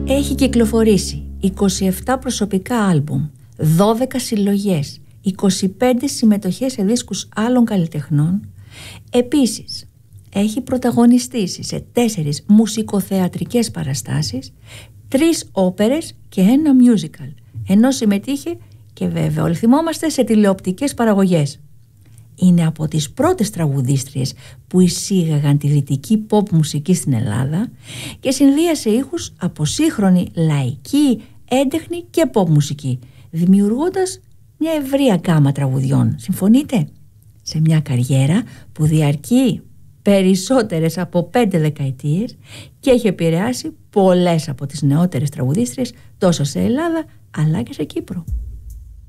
Έχει κυκλοφορήσει 27 προσωπικά άλμπουμ, 12 συλλογές, 25 συμμετοχές σε δίσκους άλλων καλλιτεχνών. Επίσης, έχει πρωταγωνιστήσει σε 4 μουσικοθεατρικές παραστάσεις, 3 όπερες και ένα musical, ενώ συμμετείχε και βέβαια όλοι θυμόμαστε σε τηλεοπτικές παραγωγές. Είναι από τις πρώτες τραγουδίστριες που εισήγαγαν τη δυτική pop μουσική στην Ελλάδα και συνδύασε ήχους από σύγχρονη λαϊκή, έντεχνη και pop μουσική, δημιουργώντας μια ευρεία γκάμα τραγουδιών. Συμφωνείτε? Σε μια καριέρα που διαρκεί περισσότερες από 5 δεκαετίες και έχει επηρεάσει πολλές από τις νεότερες τραγουδίστριες τόσο σε Ελλάδα αλλά και σε Κύπρο.